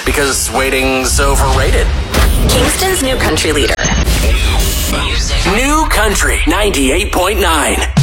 because waiting's overrated. Kingston's new country leader. New Country 98.9.